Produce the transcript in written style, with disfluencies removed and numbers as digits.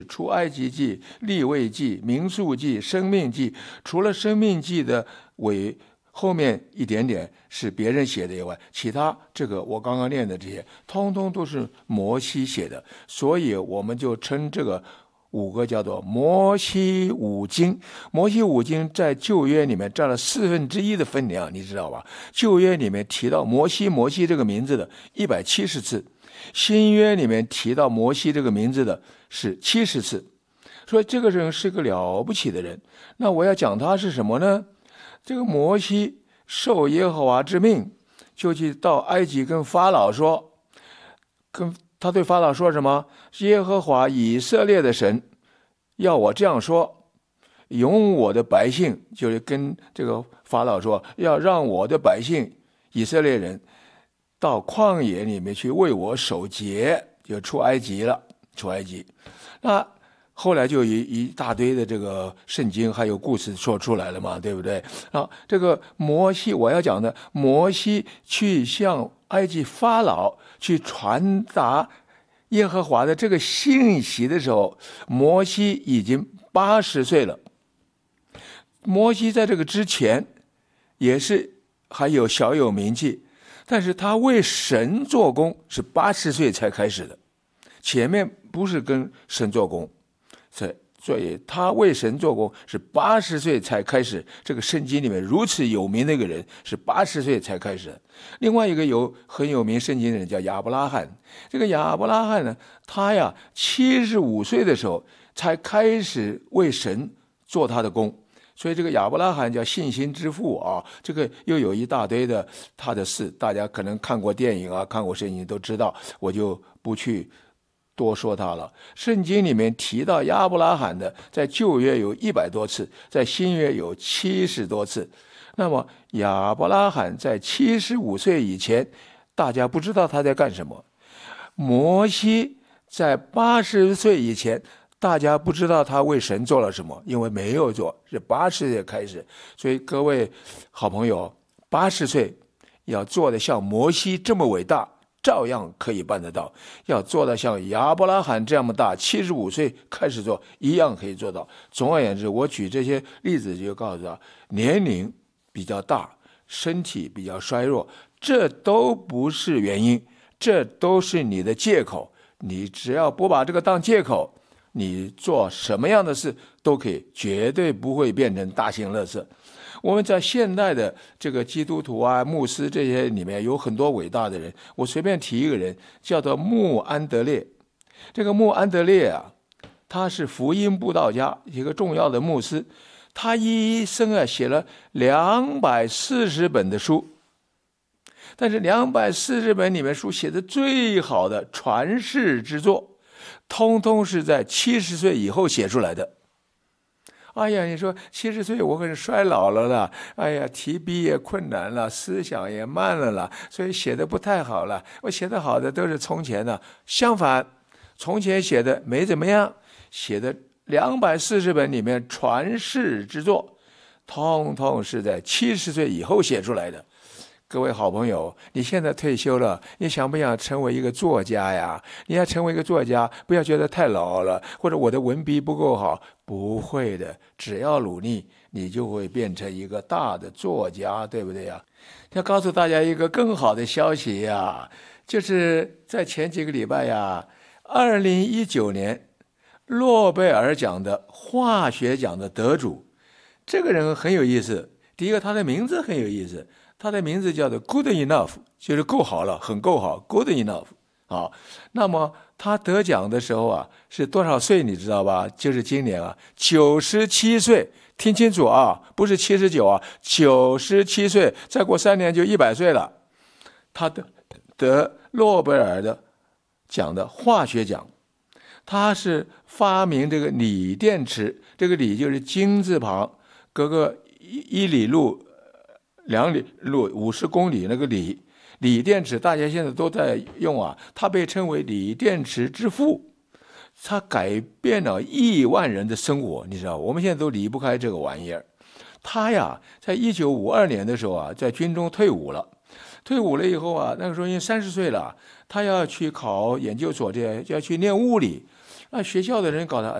出埃及记、利未记、民数记、生命记，除了生命记的后面一点点是别人写的以外，其他这个我刚刚念的这些，通通都是摩西写的，所以我们就称这个5个叫做摩西五经。摩西五经在旧约里面占了1/4的分量，你知道吧？旧约里面提到摩西这个名字的170次，新约里面提到摩西这个名字的是70次。所以这个人是个了不起的人。那我要讲他是什么呢？这个摩西受耶和华之命，就去到埃及跟法老说，他对法老说什么？耶和华以色列的神要我这样说，容我的百姓，就是跟这个法老说，要让我的百姓以色列人到旷野里面去为我守节，就出埃及了。出埃及，那后来就一大堆的这个圣经还有故事说出来了嘛，对不对？这个摩西，我要讲的，摩西去向埃及法老去传达耶和华的这个信息的时候，摩西已经80岁了。摩西在这个之前也是还有小有名气，但是他为神做工是80岁才开始的，前面不是跟神做工，所以他为神做工是80岁才开始。这个圣经里面如此有名的一个人是80岁才开始的。另外一个很有名圣经的人叫亚伯拉罕。这个亚伯拉罕呢，他呀75岁的时候才开始为神做他的工，所以这个亚伯拉罕叫信心之父啊。这个又有一大堆的他的事，大家可能看过电影啊，看过圣经都知道，我就不去多说他了。圣经里面提到亚伯拉罕的，在旧约有100多次，在新约有70多次。那么亚伯拉罕在75岁以前，大家不知道他在干什么。摩西在80岁以前，大家不知道他为神做了什么，因为没有做，是80岁开始。所以各位好朋友，80岁要做的像摩西这么伟大，照样可以办得到。要做到像亚伯拉罕这么大，75岁开始做，一样可以做到。总而言之，我举这些例子就告诉他，年龄比较大，身体比较衰弱，这都不是原因，这都是你的借口。你只要不把这个当借口，你做什么样的事都可以，绝对不会变成大型垃圾。我们在现代的这个基督徒啊、牧师这些里面有很多伟大的人，我随便提一个人，叫做穆安德烈。这个穆安德烈啊，他是福音布道家，一个重要的牧师。他一生啊写了240本的书，但是240本里面书写的最好的传世之作，通通是在70岁以后写出来的。哎呀，你说70岁我可是衰老了啦，哎呀，提笔也困难了，思想也慢了啦，所以写的不太好了。我写的好的都是从前的，相反，从前写的没怎么样，写的240本里面传世之作，通通是在70岁以后写出来的。各位好朋友，你现在退休了，你想不想成为一个作家呀？你要成为一个作家，不要觉得太老了，或者我的文笔不够好，不会的，只要努力，你就会变成一个大的作家，对不对呀？要告诉大家一个更好的消息呀，就是在前几个礼拜呀，2019年诺贝尔奖的化学奖的得主，这个人很有意思。第一个，他的名字很有意思。他的名字叫做 Good Enough， 就是够好了，很够好 ，Good Enough。好，那么他得奖的时候啊，是多少岁你知道吧？就是今年啊，97岁，听清楚啊，不是79啊，97岁，再过3年就100岁了。他得诺贝尔的奖的化学奖，他是发明这个锂电池，这个锂就是金字旁，隔个1里路。2里路50公里那个锂电池，大家现在都在用啊。他被称为锂电池之父，他改变了亿万人的生活，你知道，我们现在都离不开这个玩意儿。他呀，在1952年的时候啊，在军中退伍了。退伍了以后啊，那个时候已经30岁了，他要去考研究所，要去念物理。 那学校的人搞得